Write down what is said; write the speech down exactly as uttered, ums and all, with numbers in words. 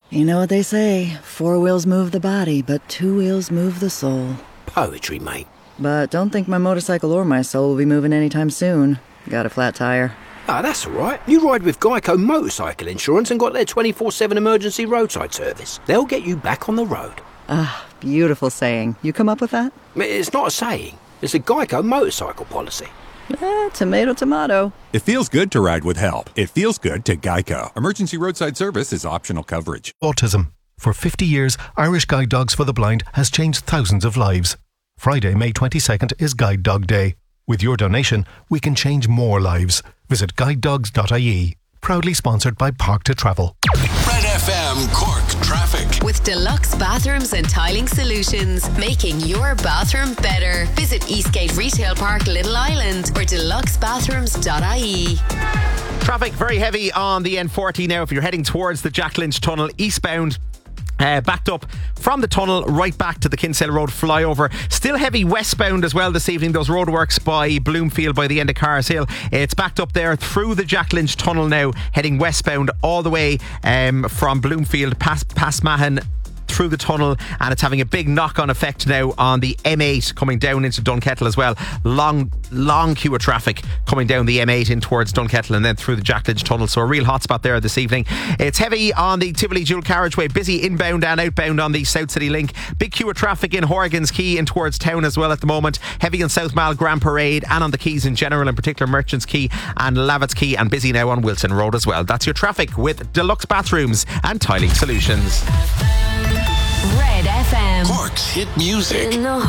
You know what they say, four wheels move the body, but two wheels move the soul. Poetry, mate. But don't think my motorcycle or my soul will be moving anytime soon. Got a flat tire. Ah, that's all right. You ride with Geico Motorcycle Insurance and got their twenty-four seven emergency roadside service. They'll get you back on the road. Ah, beautiful saying. You come up with that? It's not a saying. It's a Geico motorcycle policy. Eh, tomato, tomato. It feels good to ride with help. It feels good to Geico. Emergency roadside service is optional coverage. Autism. For fifty years, Irish Guide Dogs for the Blind has changed thousands of lives. Friday, May twenty-second is Guide Dog Day. With your donation, we can change more lives. Visit guide dogs dot I E. Proudly sponsored by Park to Travel. Red F M Cork Traffic. With Deluxe Bathrooms and Tiling Solutions, making your bathroom better. Visit Eastgate Retail Park, Little Island, or deluxe bathrooms dot I E. Traffic very heavy on the N forty now if you're heading towards the Jack Lynch Tunnel eastbound. Uh, backed up from the tunnel right back to the Kinsale Road flyover. Still heavy westbound as well this evening. Those roadworks by Bloomfield by the end of Carrs Hill. It's backed up there through the Jack Lynch Tunnel now, heading westbound all the way um, from Bloomfield past, past Mahon through the tunnel, and it's having a big knock-on effect now on the M eight coming down into Dunkettle as well. Long, long queue of traffic coming down the M eight in towards Dunkettle and then through the Jack Lynch Tunnel, so a real hotspot there this evening. It's heavy on the Tivoli dual carriageway, busy inbound and outbound on the South City Link. Big queue of traffic in Horgan's Quay in towards town as well at the moment. Heavy on South Mall Grand Parade and on the quays in general, in particular Merchants Quay and Lavitt's Quay, and busy now on Wilson Road as well. That's your traffic with Deluxe Bathrooms and Tiling Solutions. Red F M. Cork's hit music. In the